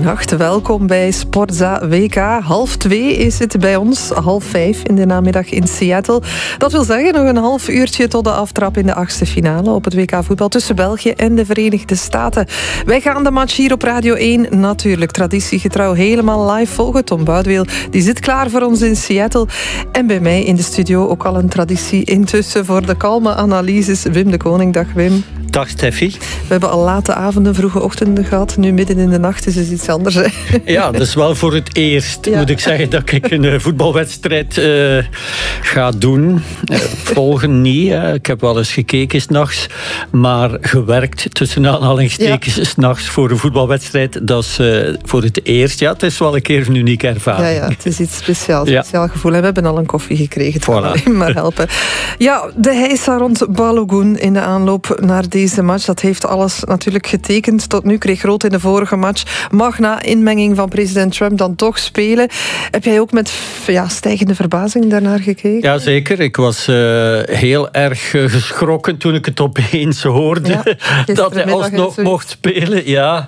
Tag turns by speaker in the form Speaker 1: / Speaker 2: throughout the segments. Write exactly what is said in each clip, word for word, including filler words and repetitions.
Speaker 1: Goedenacht, welkom bij Sportza W K. Half twee is het bij ons, half vijf in de namiddag in Seattle. Dat wil zeggen nog een half uurtje tot de aftrap in de achtste finale op het W K voetbal tussen België en de Verenigde Staten. Wij gaan de match hier op Radio één natuurlijk traditiegetrouw helemaal live volgen. Tom Boudeweel die zit klaar voor ons in Seattle. En bij mij in de studio ook al een traditie intussen voor de kalme analyses. Wim de Koning, dag Wim.
Speaker 2: Dag Steffi.
Speaker 1: We hebben al late avonden, vroege ochtenden gehad. Nu midden in de nacht is het iets anders. Hè?
Speaker 2: Ja, dat is wel voor het eerst, ja. Moet ik zeggen, dat ik een uh, voetbalwedstrijd uh, ga doen. Uh, volgen niet. Hè. Ik heb wel eens gekeken 's nachts, maar gewerkt tussen aanhalingstekens 's nachts voor een voetbalwedstrijd. Dat is uh, voor het eerst. Ja, het is wel een keer een unieke ervaring.
Speaker 1: Ja, ja, het is iets speciaals.
Speaker 2: Ja.
Speaker 1: Speciaal gevoel. En we hebben al een koffie gekregen. Het
Speaker 2: voilà.
Speaker 1: kan alleen maar helpen. Ja, de heisa rond Balogun in de aanloop naar deze match. Dat heeft alles natuurlijk getekend. Tot nu kreeg rood in de vorige match. Mag na inmenging van president Trump dan toch spelen. Heb jij ook met ja, stijgende verbazing daarnaar gekeken?
Speaker 2: Ja, zeker. Ik was uh, heel erg uh, geschrokken toen ik het opeens hoorde. Ja, dat hij alsnog mocht spelen. Ja.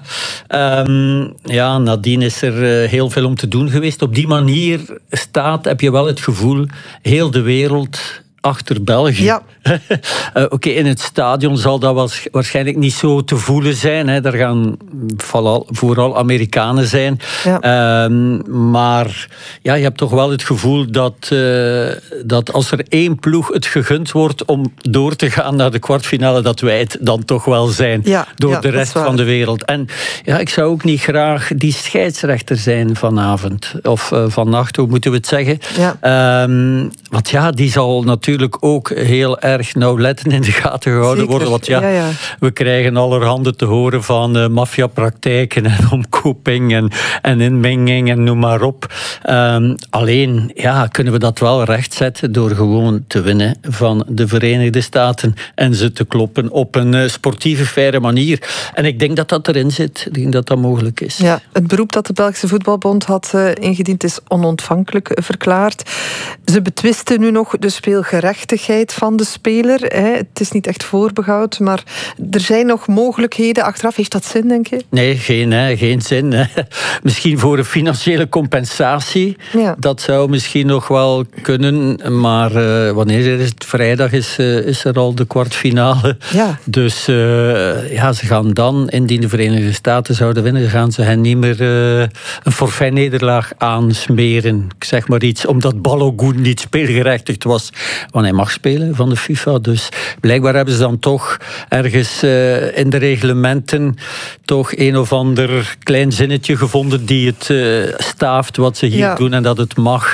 Speaker 2: Um, ja, nadien is er uh, heel veel om te doen geweest. Op die manier staat, heb je wel het gevoel, heel de wereld achter België.
Speaker 1: Ja.
Speaker 2: uh, Oké, okay, in het stadion zal dat was, waarschijnlijk niet zo te voelen zijn. Hè. Daar gaan vooral, vooral Amerikanen zijn. Ja. Um, maar ja, je hebt toch wel het gevoel dat, uh, dat als er één ploeg het gegund wordt om door te gaan naar de kwartfinale, dat wij het dan toch wel zijn. Ja, door ja, de rest van de wereld. En ja, ik zou ook niet graag die scheidsrechter zijn vanavond. Of uh, vannacht, hoe moeten we het zeggen? Ja. Um, want ja, die zal natuurlijk ook heel erg nauwlettend in de gaten gehouden Zeker. worden. Want ja, ja, ja, we krijgen allerhande te horen van uh, maffiapraktijken en omkoping en, en inmenging en noem maar op. Um, alleen ja, kunnen we dat wel rechtzetten door gewoon te winnen van de Verenigde Staten en ze te kloppen op een uh, sportieve, faire manier. En ik denk dat dat erin zit. Ik denk dat dat mogelijk is. Ja,
Speaker 1: het beroep dat de Belgische Voetbalbond had uh, ingediend is onontvankelijk uh, verklaard. Ze betwisten nu nog de speelgerechtigheid van de speler. Hè. Het is niet echt voorbehoud, maar er zijn nog mogelijkheden achteraf. Heeft dat zin, denk je?
Speaker 2: Nee, geen, hè, geen zin. Hè. Misschien voor een financiële compensatie. Ja. Dat zou misschien nog wel kunnen. Maar uh, wanneer is het? Vrijdag is, uh, is er al de kwartfinale. Ja. Dus uh, ja, ze gaan dan, indien de Verenigde Staten zouden winnen, gaan ze hen niet meer uh, een forfait-nederlaag aansmeren. Ik zeg maar iets, omdat Balogun niet speelgerechtigd was. Want hij mag spelen van de FIFA. Dus blijkbaar hebben ze dan toch ergens uh, in de reglementen toch een of ander klein zinnetje gevonden die het uh, staaft wat ze hier ja. doen en dat het mag.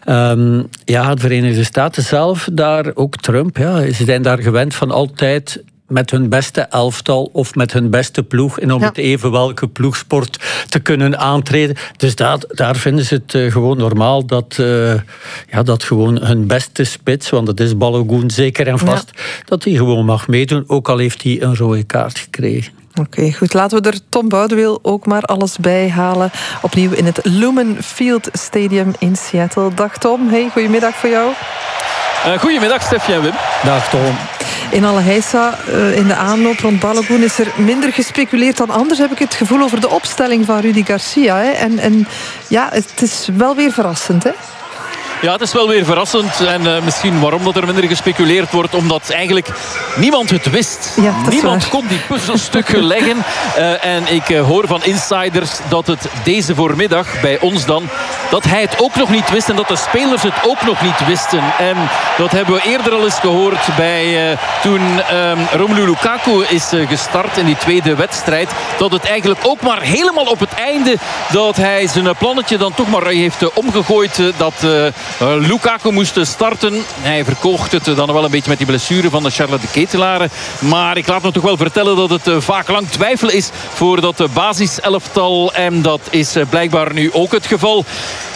Speaker 2: Um, ja, de Verenigde Staten zelf, daar ook Trump, ja, ze zijn daar gewend van altijd met hun beste elftal of met hun beste ploeg en om ja. het even welke ploegsport te kunnen aantreden. Dus daar, daar vinden ze het uh, gewoon normaal dat, uh, ja, dat gewoon hun beste spits, want dat is Balogun zeker en vast, ja. dat hij gewoon mag meedoen, ook al heeft hij een rode kaart gekregen.
Speaker 1: Oké, okay, goed. Laten we er Tom Boudeweel ook maar alles bij halen. Opnieuw in het Lumen Field Stadium in Seattle. Dag Tom, hey, goedemiddag voor jou.
Speaker 3: Uh, goedemiddag Steffi en Wim.
Speaker 2: Dag Tom.
Speaker 1: In alle heisa, uh, in de aanloop rond Balogun is er minder gespeculeerd dan anders, heb ik het gevoel, over de opstelling van Rudy Garcia. Hè? En, en ja, het is wel weer verrassend, hè?
Speaker 3: Ja, het is wel weer verrassend. En uh, misschien waarom dat er minder gespeculeerd wordt. Omdat eigenlijk niemand het wist. Ja, niemand kon die puzzelstukken leggen. Uh, en ik uh, hoor van insiders dat het deze voormiddag bij ons dan, dat hij het ook nog niet wist. En dat de spelers het ook nog niet wisten. En dat hebben we eerder al eens gehoord bij uh, toen um, Romelu Lukaku is uh, gestart in die tweede wedstrijd. Dat het eigenlijk ook maar helemaal op het einde dat hij zijn plannetje dan toch maar heeft uh, omgegooid. Uh, dat uh, Uh, Lukaku moest starten. Hij verkoogt het dan wel een beetje met die blessure van de Charlotte de Ketelare. Maar ik laat me toch wel vertellen dat het uh, vaak lang twijfelen is voor dat uh, basiselftal. En dat is uh, blijkbaar nu ook het geval.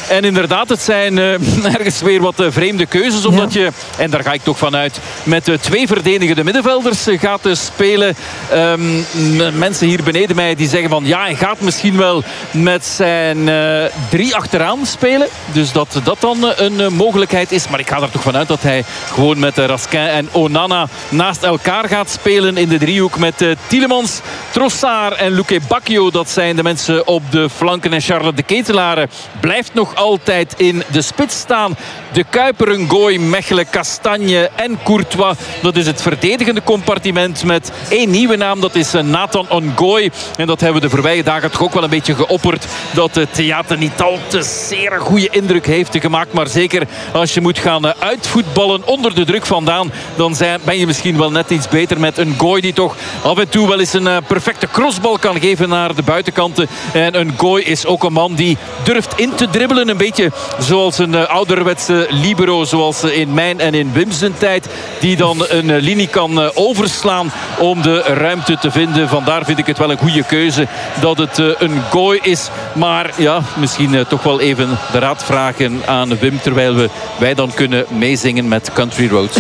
Speaker 3: En inderdaad, het zijn uh, ergens weer wat uh, vreemde keuzes. Omdat ja. je, en daar ga ik toch vanuit, met uh, twee verdedigende middenvelders uh, gaat uh, spelen. Um, mensen hier beneden mij die zeggen van ja, hij gaat misschien wel met zijn uh, drie achteraan spelen. Dus dat dat dan uh, een uh, mogelijkheid is. Maar ik ga er toch vanuit dat hij gewoon met uh, Raskin en Onana naast elkaar gaat spelen in de driehoek met uh, Tielemans, Trossard en Luque Bacchio. Dat zijn de mensen op de flanken. En Charles de Ketelaere blijft nog altijd in de spits staan. De Kuiper, Ngoy, Mechelen, Castagne en Courtois. Dat is het verdedigende compartiment met één nieuwe naam. Dat is Nathan Ngoy. En dat hebben we de voorbije dagen toch ook wel een beetje geopperd. Dat het theater niet al te zeer een goede indruk heeft gemaakt. Maar zeker als je moet gaan uitvoetballen onder de druk vandaan, dan zijn, ben je misschien wel net iets beter met Ngoy die toch af en toe wel eens een perfecte crossbal kan geven naar de buitenkanten. En Ngoy is ook een man die durft in te dribbelen. Een beetje zoals een ouderwetse libero, zoals in mijn en in Wim zijn tijd. Die dan een linie kan overslaan om de ruimte te vinden. Vandaar vind ik het wel een goede keuze dat het een Ngoy is. Maar ja, misschien toch wel even de raad vragen aan Wim, terwijl we, wij dan kunnen meezingen met Country Roads.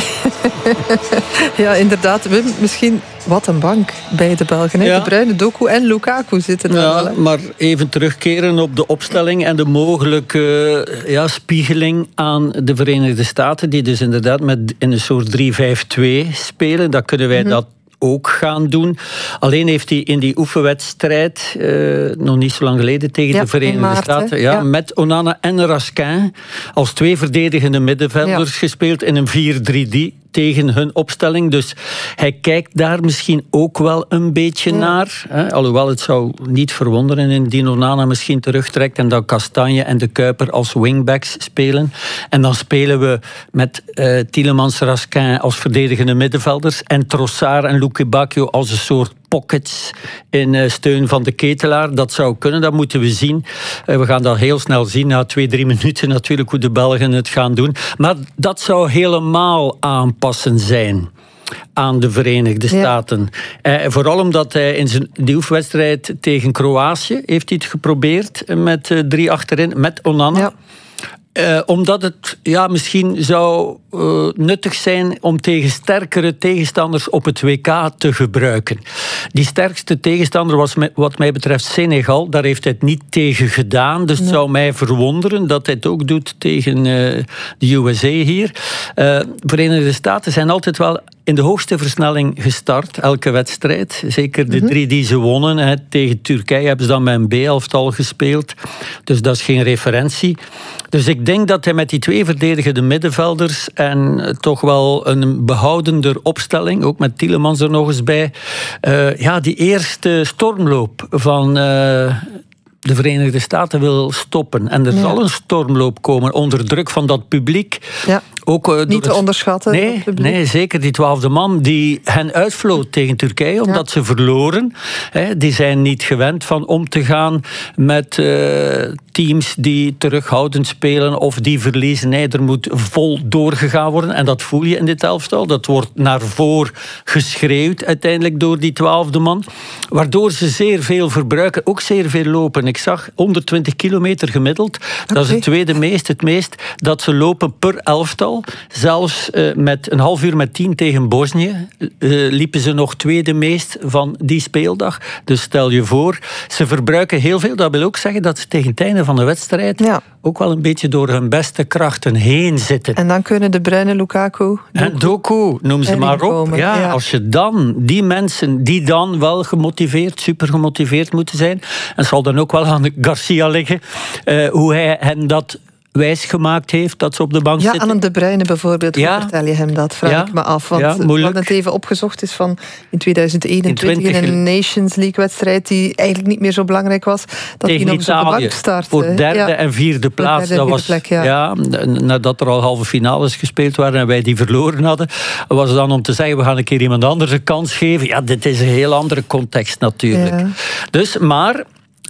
Speaker 1: Ja, inderdaad. Wim, misschien wat een bank bij de Belgen. Ja. De Bruyne, Doku en Lukaku zitten er
Speaker 2: ja,
Speaker 1: wel.
Speaker 2: Maar even terugkeren op de opstelling en de mogelijke ja, spiegeling aan de Verenigde Staten, die dus inderdaad met in een soort drie vijf twee spelen. Dat kunnen wij mm-hmm. dat ook gaan doen. Alleen heeft hij in die oefenwedstrijd, uh, nog niet zo lang geleden, tegen ja, de Verenigde maart, Staten, ja, ja. met Onana en Raskin als twee verdedigende middenvelders ja. gespeeld in een vier drie tegen hun opstelling. Dus hij kijkt daar misschien ook wel een beetje ja. naar. Hè? Alhoewel het zou niet verwonderen indien Onana misschien terugtrekt en dan Castagne en de Kuiper als wingbacks spelen. En dan spelen we met uh, Tielemans, Raskin als verdedigende middenvelders en Trossard en Luque Bacchio als een soort pockets in uh, steun van de Ketelaar. Dat zou kunnen, dat moeten we zien. Uh, we gaan dat heel snel zien, na twee, drie minuten natuurlijk, hoe de Belgen het gaan doen. Maar dat zou helemaal aanpassen zijn aan de Verenigde Staten. Ja. Uh, vooral omdat hij in zijn die oefenwedstrijd tegen Kroatië heeft hij het geprobeerd met uh, drie achterin, met Onana. Ja. Uh, omdat het ja, misschien zou uh, nuttig zijn om tegen sterkere tegenstanders op het W K te gebruiken. Die sterkste tegenstander was wat mij betreft Senegal. Daar heeft hij het niet tegen gedaan. Dus het nee. zou mij verwonderen dat hij het ook doet tegen uh, de U S A hier. Uh, Verenigde Staten zijn altijd wel in de hoogste versnelling gestart, elke wedstrijd. Zeker de mm-hmm. drie die ze wonnen. Hè. Tegen Turkije hebben ze dan met een B-elftal gespeeld. Dus dat is geen referentie. Dus ik denk dat hij met die twee verdedigende middenvelders en toch wel een behoudender opstelling, ook met Tielemans er nog eens bij, uh, ja, die eerste stormloop van Uh, de Verenigde Staten wil stoppen. En er ja. zal een stormloop komen onder druk van dat publiek.
Speaker 1: Ja.
Speaker 2: Ook, uh,
Speaker 1: niet te
Speaker 2: het...
Speaker 1: onderschatten.
Speaker 2: Nee, nee, zeker die twaalfde man die hen uitvloot tegen Turkije, omdat ja. ze verloren. Hè, die zijn niet gewend van om te gaan met uh, teams die terughoudend spelen of die verliezen. Nee, er moet vol doorgegaan worden. En dat voel je in dit elftal. Dat wordt naar voren geschreeuwd uiteindelijk door die twaalfde man. Waardoor ze zeer veel verbruiken, ook zeer veel lopen. Ik zag honderdtwintig kilometer gemiddeld. Okay. Dat is het tweede meest, het meest dat ze lopen per elftal. Zelfs uh, met een half uur met tien tegen Bosnië uh, liepen ze nog tweede meest van die speeldag. Dus stel je voor, ze verbruiken heel veel. Dat wil ook zeggen dat ze tegen het einde van de wedstrijd ja. ook wel een beetje door hun beste krachten heen zitten.
Speaker 1: En dan kunnen de Bruyne, Lukaku, Doku,
Speaker 2: en Doku, noem ze maar op. Ja, ja. Als je dan die mensen die dan wel gemotiveerd, super gemotiveerd moeten zijn, en zal dan ook wel aan Garcia liggen, uh, hoe hij hen dat wijsgemaakt heeft, dat ze op de bank
Speaker 1: ja,
Speaker 2: zitten.
Speaker 1: Ja, aan de Bruyne bijvoorbeeld. Hoe ja. vertel je hem dat? Vraag ja. ik me af. Want ja, wat het even opgezocht is van in tweeduizend eenentwintig in, in een Nations League-wedstrijd die eigenlijk niet meer zo belangrijk was, dat hij nog eens op de bank startte.
Speaker 2: Voor derde ja. en vierde plaats.
Speaker 1: Derde en
Speaker 2: dat
Speaker 1: vierde
Speaker 2: was,
Speaker 1: plek, ja.
Speaker 2: ja, nadat er al halve finales gespeeld waren en wij die verloren hadden, was het dan om te zeggen, we gaan een keer iemand anders een kans geven. Ja, dit is een heel andere context natuurlijk. Ja. Dus, maar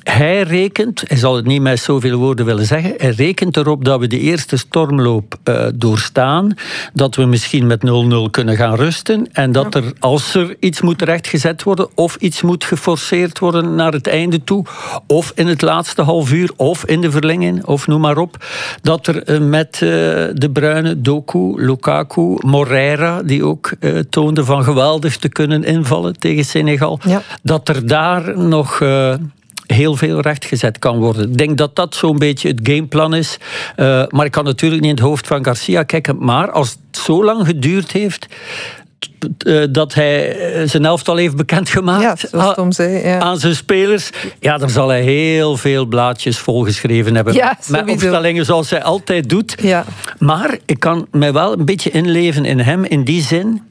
Speaker 2: hij rekent, hij zal het niet met zoveel woorden willen zeggen, hij rekent erop dat we de eerste stormloop uh, doorstaan, dat we misschien met nul nul kunnen gaan rusten en dat er, als er iets moet rechtgezet worden of iets moet geforceerd worden naar het einde toe, of in het laatste half uur, of in de verlenging, of noem maar op, dat er uh, met uh, De Bruyne, Doku, Lukaku, Moreira, die ook uh, toonde van geweldig te kunnen invallen tegen Senegal, ja. dat er daar nog Uh, heel veel rechtgezet kan worden. Ik denk dat dat zo'n beetje het gameplan is. Uh, maar ik kan natuurlijk niet in het hoofd van Garcia kijken. Maar als het zo lang geduurd heeft Uh, dat hij zijn elftal heeft bekendgemaakt
Speaker 1: ja, Tom zei, ja.
Speaker 2: aan zijn spelers, ja, dan zal hij heel veel blaadjes volgeschreven hebben.
Speaker 1: Ja,
Speaker 2: met opstellingen zoals hij altijd doet.
Speaker 1: Ja.
Speaker 2: Maar ik kan mij wel een beetje inleven in hem, in die zin,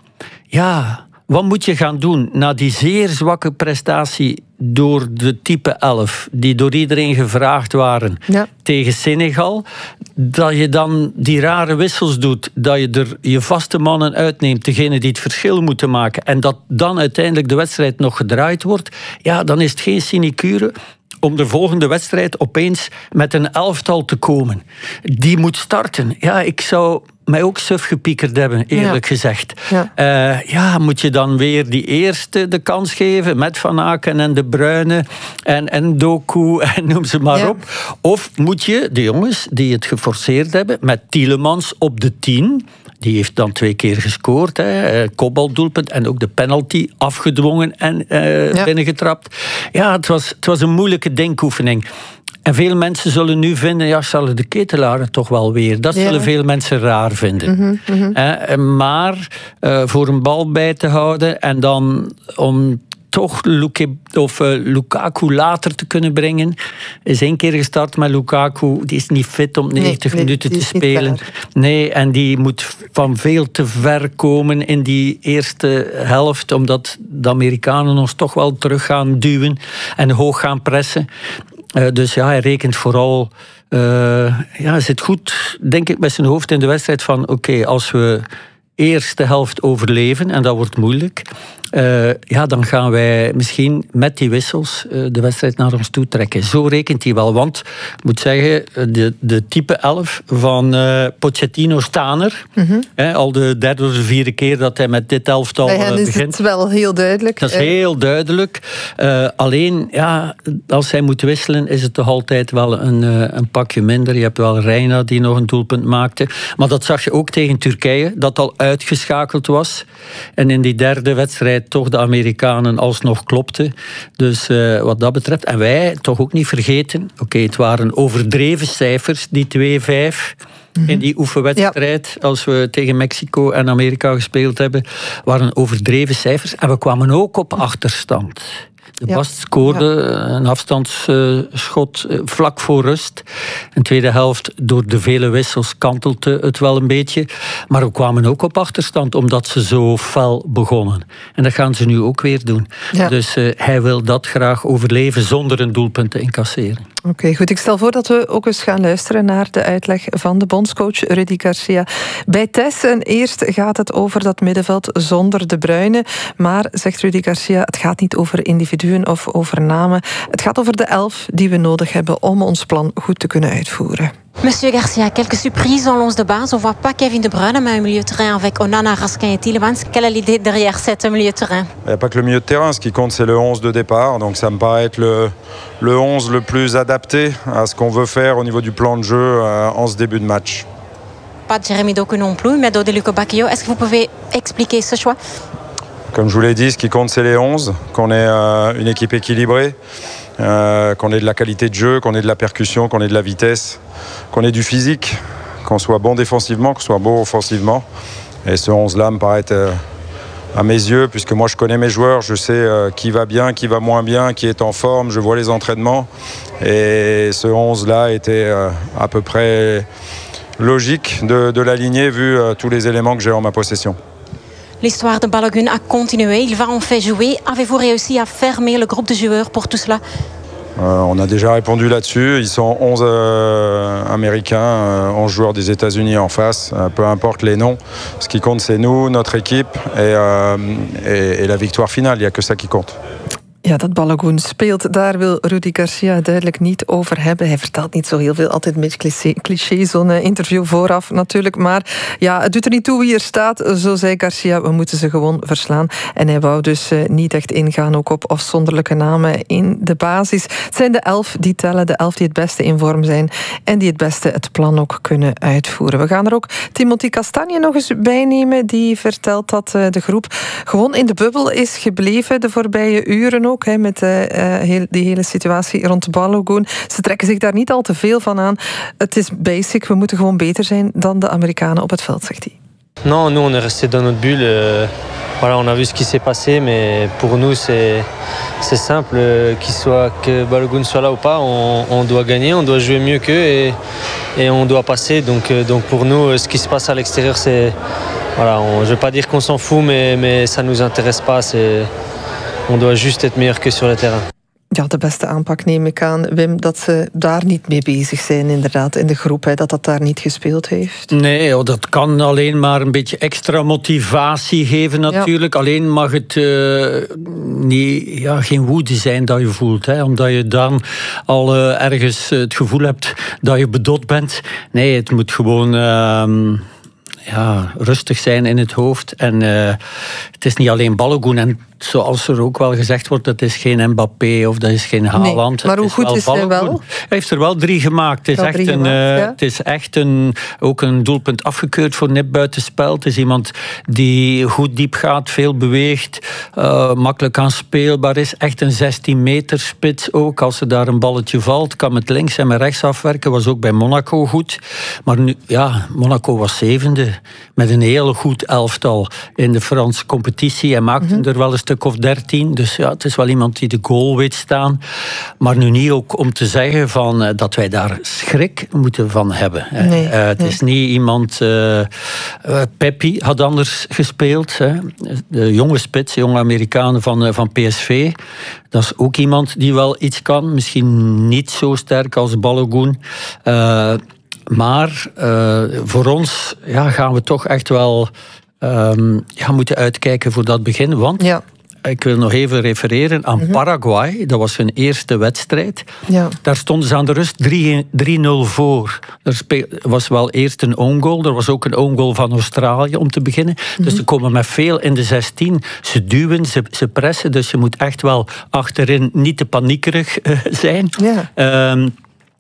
Speaker 2: ja, wat moet je gaan doen na die zeer zwakke prestatie door de type elf, die door iedereen gevraagd waren ja. tegen Senegal, dat je dan die rare wissels doet, dat je er je vaste mannen uitneemt, degene die het verschil moeten maken, en dat dan uiteindelijk de wedstrijd nog gedraaid wordt, ja, dan is het geen sinecure om de volgende wedstrijd opeens met een elftal te komen. Die moet starten. Ja, ik zou mij ook suf gepiekerd hebben, eerlijk ja. gezegd. Ja. Uh, ja, moet je dan weer die eerste de kans geven met Van Aken en De Bruyne en, en Doku en noem ze maar ja. op. Of moet je de jongens die het geforceerd hebben met Tielemans op de tien, die heeft dan twee keer gescoord, hè, kopbaldoelpunt en ook de penalty afgedwongen en uh, ja. binnengetrapt. Ja, het was, het was een moeilijke denkoefening. En veel mensen zullen nu vinden, ja, Charles de Ketelaar toch wel weer. Dat ja. zullen veel mensen raar vinden. Mm-hmm, mm-hmm. Eh, maar uh, voor een bal bij te houden en dan om toch Luke, of, uh, Lukaku later te kunnen brengen. Is één keer gestart met Lukaku. Die is niet fit om negentig nee, minuten nee, te spelen. Nee, en die moet van veel te ver komen in die eerste helft, omdat de Amerikanen ons toch wel terug gaan duwen en hoog gaan pressen. Uh, dus ja, hij rekent vooral, uh, ja, hij zit goed, denk ik, met zijn hoofd in de wedstrijd van oké, okay, als we eerste helft overleven, en dat wordt moeilijk, uh, ja, dan gaan wij misschien met die wissels uh, de wedstrijd naar ons toe trekken. Zo rekent hij wel, want ik moet zeggen, de, de type elf van uh, Pochettino staan er. Mm-hmm. He, al de derde of de vierde keer dat hij met dit elftal uh, begint.
Speaker 1: Is het wel heel duidelijk.
Speaker 2: Dat is heel duidelijk. Uh, alleen, ja, als hij moet wisselen, is het toch altijd wel een, uh, een pakje minder. Je hebt wel Reina die nog een doelpunt maakte. Maar dat zag je ook tegen Turkije, dat al uitgeschakeld was. En in die derde wedstrijd toch de Amerikanen alsnog klopten. Dus uh, wat dat betreft. En wij toch ook niet vergeten. Oké, okay, het waren overdreven cijfers, die twee vijf. Mm-hmm. In die oefenwedstrijd, ja. als we tegen Mexico en Amerika gespeeld hebben, waren overdreven cijfers. En we kwamen ook op achterstand. De ja. Bast scoorde ja. een afstandsschot vlak voor rust. In de tweede helft, door de vele wissels, kantelde het wel een beetje. Maar we kwamen ook op achterstand, omdat ze zo fel begonnen. En dat gaan ze nu ook weer doen. Ja. Dus uh, hij wil dat graag overleven zonder een doelpunt te incasseren.
Speaker 1: Oké, okay, goed. Ik stel voor dat we ook eens gaan luisteren naar de uitleg van de bondscoach Rudy Garcia bij Tess. En eerst gaat het over dat middenveld zonder De Bruyne. Maar, zegt Rudy Garcia, het gaat niet over individuen of over namen. Het gaat over de elf die we nodig hebben om ons plan goed te kunnen uitvoeren.
Speaker 4: Monsieur Garcia, quelques surprises en l'once de base. On voit pas Kevin De Bruyne, mais un milieu de terrain avec Onana, Raskin et Tielemans. Quelle est l'idée derrière cette milieu de terrain? Il n'y a pas que le milieu de terrain. Ce qui compte, c'est le onze de départ. Donc ça me paraît être le, le onze le plus adapté à ce qu'on veut faire au niveau du plan de jeu euh, en ce début de match. Pas de Jeremy Doku non plus, mais de Luca Bacchio. Est-ce que vous pouvez expliquer ce choix?
Speaker 5: Comme je vous l'ai dit, ce qui compte, c'est les onze. Qu'on ait euh, une équipe équilibrée. Euh, qu'on ait de la qualité de jeu, qu'on ait de la percussion, qu'on ait de la vitesse, qu'on ait du physique, qu'on soit bon défensivement, qu'on soit bon offensivement. Et ce onze-là me paraît euh, à mes yeux, puisque moi je connais mes joueurs, je sais euh, qui va bien, qui va moins bien, qui est en forme, je vois les entraînements. Et ce onze-là était euh, à peu près logique de, de l'aligner vu euh, tous les éléments que j'ai en ma possession.
Speaker 4: L'histoire de Balogun a continué, il va en fait jouer. Avez-vous réussi à fermer le groupe de joueurs pour tout cela?
Speaker 5: euh, On a déjà répondu là-dessus. Ils sont onze euh, Américains, euh, onze joueurs des États-Unis en face. Euh, peu importe les noms. Ce qui compte, c'est nous, notre équipe et, euh, et, et la victoire finale. Il n'y a que ça qui compte.
Speaker 1: Ja, dat Balogun speelt, daar wil Rudy Garcia duidelijk niet over hebben. Hij vertelt niet zo heel veel, altijd een beetje cliché, cliché zo'n interview vooraf natuurlijk. Maar ja, het doet er niet toe wie er staat. Zo zei Garcia, we moeten ze gewoon verslaan. En hij wou dus uh, niet echt ingaan ook op afzonderlijke namen in de basis. Het zijn de elf die tellen, de elf die het beste in vorm zijn en die het beste het plan ook kunnen uitvoeren. We gaan er ook Timothy Castagne nog eens bij nemen. Die vertelt dat uh, de groep gewoon in de bubbel is gebleven de voorbije uren ook, he, met uh, heel, die hele situatie rond Balogun. Ze trekken zich daar niet al te veel van aan. Het is basic, we moeten gewoon beter zijn dan de Amerikanen op het veld, zegt hij.
Speaker 6: Non, nous on est resté dans notre bulle. Euh, voilà, on a vu ce qui s'est passé, mais pour nous c'est c'est simple, euh, qu'il soit que Balogun soit là ou pas, on, on doit gagner, on doit jouer mieux qu'eux et et on doit passer. Donc euh, donc pour nous, ce qui se passe à l'extérieur, c'est voilà, on, je veux pas dire qu'on s'en fout, mais mais ça nous intéresse pas. C'est on doit juste être meilleur que sur le terrain.
Speaker 1: Ja, de beste aanpak neem ik aan, Wim, dat ze daar niet mee bezig zijn, inderdaad, in de groep, hè, dat dat daar niet gespeeld heeft.
Speaker 2: Nee, dat kan alleen maar een beetje extra motivatie geven natuurlijk. Ja. Alleen mag het uh, niet, ja, geen woede zijn dat je voelt, hè, omdat je dan al uh, ergens het gevoel hebt dat je bedot bent. Nee, het moet gewoon Uh, ja, rustig zijn in het hoofd. En uh, het is niet alleen Balogun. En zoals er ook wel gezegd wordt, dat is geen Mbappé of dat is geen Haaland.
Speaker 1: Nee, maar hoe goed is hij wel?
Speaker 2: Hij heeft er wel drie gemaakt. Het is, echt, een, gemaakt, uh, ja. het is echt een, ook een doelpunt afgekeurd voor nip buitenspel. Het is iemand die goed diep gaat, veel beweegt, uh, makkelijk aanspeelbaar is. Echt een zestien meter spits ook. Als er daar een balletje valt, kan met links en met rechts afwerken. Was ook bij Monaco goed. Maar nu, ja, Monaco was zevende. Met een heel goed elftal in de Franse competitie. Hij maakte mm-hmm. er wel een stuk of dertien. Dus ja, het is wel iemand die de goal weet staan. Maar nu niet ook om te zeggen van, uh, dat wij daar schrik moeten van hebben.
Speaker 1: Nee,
Speaker 2: uh, het
Speaker 1: nee.
Speaker 2: is niet iemand... Uh, uh, Pepi had anders gespeeld. Hè. De jonge spits, jonge Amerikanen van, uh, van P S V. Dat is ook iemand die wel iets kan. Misschien niet zo sterk als Balogun. Uh, Maar uh, voor ons ja, gaan we toch echt wel um, ja, moeten uitkijken voor dat begin. Want ja. ik wil nog even refereren aan mm-hmm. Paraguay. Dat was hun eerste wedstrijd. Ja. Daar stonden ze aan de rust drie nul voor. Er was wel eerst een own goal. Er was ook een own goal van Australië om te beginnen. Mm-hmm. Dus ze komen met veel in de zestien. Ze duwen, ze, ze pressen. Dus je moet echt wel achterin niet te paniekerig uh, zijn. Ja. Um,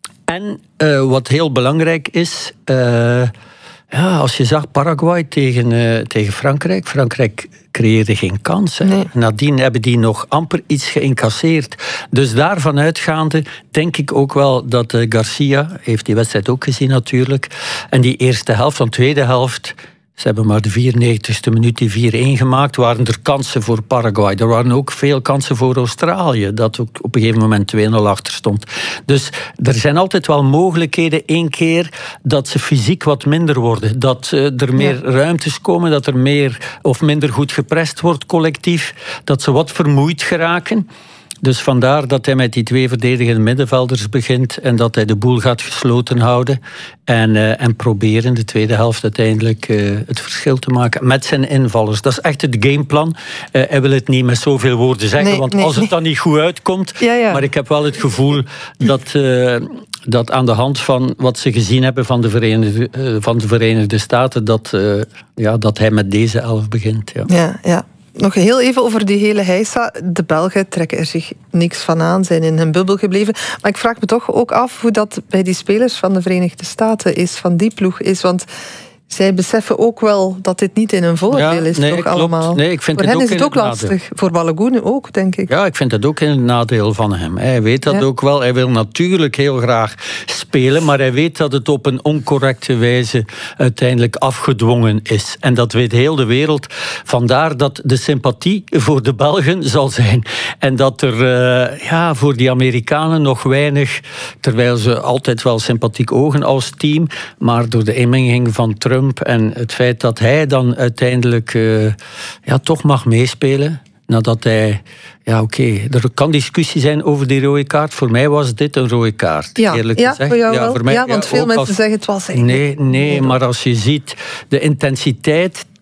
Speaker 2: En uh, wat heel belangrijk is, uh, ja, als je zag Paraguay tegen, uh, tegen Frankrijk, Frankrijk creëerde geen kans. Nee. Nadien hebben die nog amper iets geïncasseerd. Dus daarvan uitgaande denk ik ook wel dat uh, Garcia, heeft die wedstrijd ook gezien natuurlijk, en die eerste helft, van de tweede helft, ze hebben maar de vierennegentigste minuut die vier één gemaakt. Waren er kansen voor Paraguay. Er waren ook veel kansen voor Australië. Dat ook op een gegeven moment twee nul achter stond. Dus er zijn altijd wel mogelijkheden. Eén keer dat ze fysiek wat minder worden. Dat uh, er meer ja. ruimtes komen. Dat er meer of minder goed geprest wordt collectief. Dat ze wat vermoeid geraken. Dus vandaar dat hij met die twee verdedigende middenvelders begint en dat hij de boel gaat gesloten houden en, uh, en proberen de tweede helft uiteindelijk uh, het verschil te maken met zijn invallers. Dat is echt het gameplan. Uh, hij wil het niet met zoveel woorden zeggen, nee, want nee, als het dan niet goed uitkomt, ja, ja. maar ik heb wel het gevoel dat, uh, dat aan de hand van wat ze gezien hebben van de Verenigde, uh, van de Verenigde Staten, dat, uh, ja, dat hij met deze elf begint. Ja,
Speaker 1: ja. ja. Nog heel even over die hele heisa. De Belgen trekken er zich niks van aan, zijn in hun bubbel gebleven. Maar ik vraag me toch ook af hoe dat bij die spelers van de Verenigde Staten is, van die ploeg is. Want zij beseffen ook wel dat dit niet in hun voordeel ja, is, nee, toch klopt. allemaal.
Speaker 2: Nee, ik vind
Speaker 1: voor
Speaker 2: het
Speaker 1: hen
Speaker 2: ook
Speaker 1: is het ook lastig. Nadeel. Voor Balogun ook, denk ik.
Speaker 2: Ja, ik vind het ook een nadeel van hem. Hij weet dat ja. ook wel. Hij wil natuurlijk heel graag spelen, maar hij weet dat het op een oncorrecte wijze uiteindelijk afgedwongen is. En dat weet heel de wereld. Vandaar dat de sympathie voor de Belgen zal zijn. En dat er uh, ja, voor die Amerikanen nog weinig, terwijl ze altijd wel sympathiek ogen als team, maar door de inmenging van Trump en het feit dat hij dan uiteindelijk uh, ja, toch mag meespelen, nadat hij... Ja, oké. Okay. Er kan discussie zijn over die rode kaart. Voor mij was dit een rode kaart,
Speaker 1: ja.
Speaker 2: eerlijk
Speaker 1: ja,
Speaker 2: gezegd.
Speaker 1: Voor jou ja, voor mij,
Speaker 2: ja,
Speaker 1: want ja, veel mensen
Speaker 2: als...
Speaker 1: zeggen het was eigenlijk...
Speaker 2: Nee, nee, maar als je ziet de intensiteit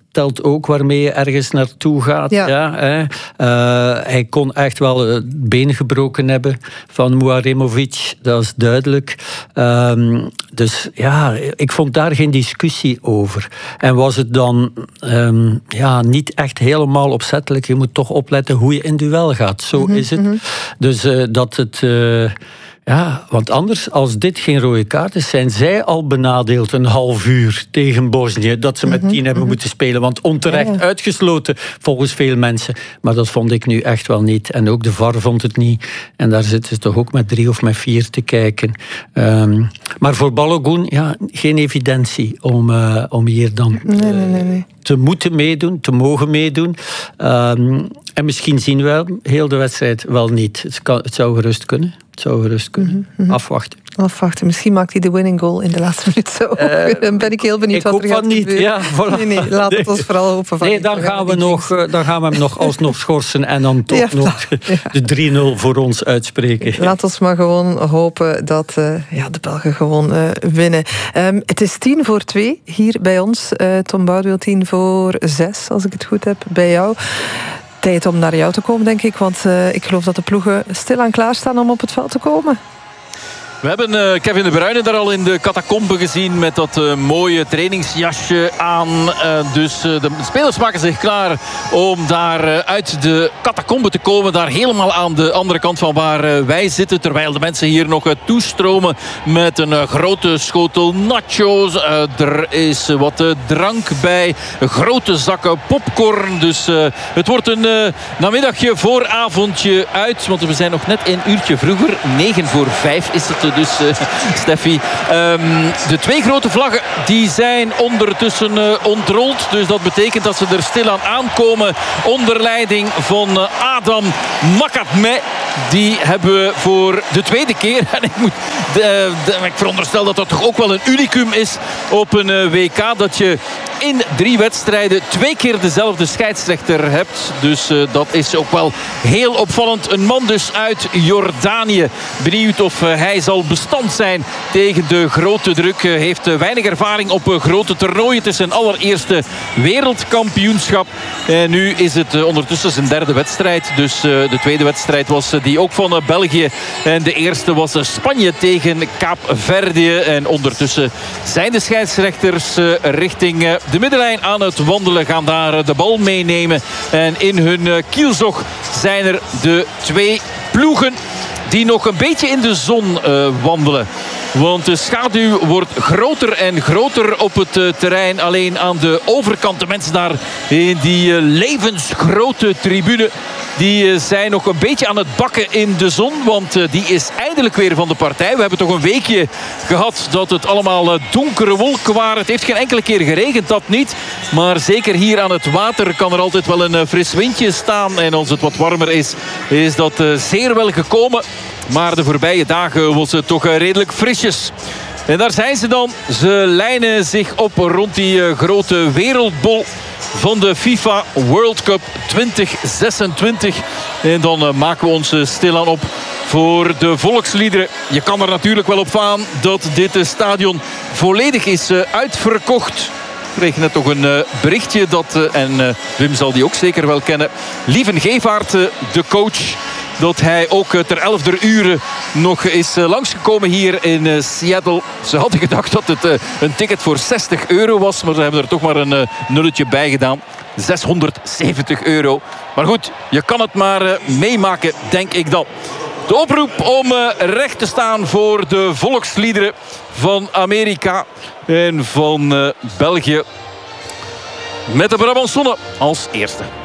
Speaker 2: telt ook waarmee je ergens naartoe gaat. Ja. Ja, hè. Uh, hij kon echt wel het been gebroken hebben van Muaremovic, dat is duidelijk. Um, dus ja, ik vond daar geen discussie over. En was het dan um, ja, niet echt helemaal opzettelijk. Je moet toch opletten hoe je in duel gaat. Zo mm-hmm, is het. Mm-hmm. Dus uh, dat het... Uh, Ja, want anders, als dit geen rode kaart is, zijn zij al benadeeld een half uur tegen Bosnië, dat ze met tien mm-hmm, hebben mm-hmm. moeten spelen. Want onterecht ja, ja. uitgesloten, volgens veel mensen. Maar dat vond ik nu echt wel niet. En ook de V A R vond het niet. En daar zitten ze toch ook met drie of met vier te kijken. Um, maar voor Balogun, ja, geen evidentie om, uh, om hier dan uh, nee, nee, nee. te moeten meedoen, te mogen meedoen. Um, en misschien zien we heel de wedstrijd wel niet. Het, kan, het zou gerust kunnen. Het zou gerust kunnen. Mm-hmm. Afwachten.
Speaker 1: Afwachten. Misschien maakt hij de winning goal in de laatste minuut zo. Uh, dan ben ik heel benieuwd
Speaker 2: ik
Speaker 1: wat
Speaker 2: hoop
Speaker 1: er gaat
Speaker 2: niet.
Speaker 1: gebeuren.
Speaker 2: Ja, voilà.
Speaker 1: Nee, nee, laat het ons vooral hopen van.
Speaker 2: Nee, dan gaan, we nog, dan gaan we hem nog alsnog schorsen en dan toch ja, nog ja. de drie nul voor ons uitspreken.
Speaker 1: Laat ons maar gewoon hopen dat uh, ja, de Belgen gewoon uh, winnen. Um, het is tien voor twee hier bij ons. Uh, Tom Boudewil, tien voor zes, als ik het goed heb, bij jou. Tijd om naar jou te komen, denk ik. Want uh, ik geloof dat de ploegen stilaan klaarstaan om op het veld te komen.
Speaker 3: We hebben uh, Kevin De Bruyne daar al in de catacombe gezien met dat uh, mooie trainingsjasje aan. Uh, dus uh, de spelers maken zich klaar om daar uh, uit de catacombe te komen. Daar helemaal aan de andere kant van waar uh, wij zitten. Terwijl de mensen hier nog uh, toestromen met een uh, grote schotel nachos. Uh, er is uh, wat uh, drank bij. Grote zakken popcorn. Dus uh, het wordt een uh, namiddagje vooravondje uit. Want we zijn nog net een uurtje vroeger. negen voor vijf is het dus, uh, Steffi. Um, de twee grote vlaggen die zijn ondertussen uh, ontrold. Dus dat betekent dat ze er stilaan aankomen onder leiding van uh, Adam Makatme. Die hebben we voor de tweede keer. En ik, moet, de, de, ik veronderstel dat dat toch ook wel een unicum is op een uh, W K. Dat je in drie wedstrijden twee keer dezelfde scheidsrechter hebt. Dus uh, dat is ook wel heel opvallend. Een man dus uit Jordanië. Benieuwd of uh, hij zal bestand zijn tegen de grote druk. Uh, heeft uh, weinig ervaring op uh, grote toernooien. Het is zijn allereerste wereldkampioenschap. En nu is het uh, ondertussen zijn derde wedstrijd. Dus uh, de tweede wedstrijd was uh, die ook van uh, België. En de eerste was uh, Spanje tegen Kaapverdië. En ondertussen zijn de scheidsrechters uh, richting uh, de middenlijn aan het wandelen. Gaan daar uh, de bal meenemen. En in hun uh, kielzog zijn er de twee ploegen die nog een beetje in de zon uh, wandelen. Want de schaduw wordt groter en groter op het uh, terrein. Alleen aan de overkant, de mensen daar in die uh, levensgrote tribune, die uh, zijn nog een beetje aan het bakken in de zon. Want uh, die is eindelijk weer van de partij. We hebben toch een weekje gehad dat het allemaal uh, donkere wolken waren. Het heeft geen enkele keer geregend, dat niet. Maar zeker hier aan het water kan er altijd wel een uh, fris windje staan. En als het wat warmer is, is dat uh, zeer wel gekomen. Maar de voorbije dagen was het toch redelijk frisjes. En daar zijn ze dan. Ze lijnen zich op rond die uh, grote wereldbol van de FIFA World Cup twintig zesentwintig. En dan uh, maken we ons uh, stilaan op voor de volksliederen. Je kan er natuurlijk wel op aan dat dit uh, stadion volledig is uh, uitverkocht. Ik kreeg net toch een uh, berichtje dat, uh, en uh, Wim zal die ook zeker wel kennen, Lieven Gevaert, uh, de coach, dat hij ook ter elfde uren nog is langsgekomen hier in Seattle. Ze hadden gedacht dat het een ticket voor zestig euro was. Maar ze hebben er toch maar een nulletje bij gedaan. zeshonderdzeventig euro. Maar goed, je kan het maar meemaken, denk ik dan. De oproep om recht te staan voor de volksliederen van Amerika en van België. Met de Brabantsonne als eerste.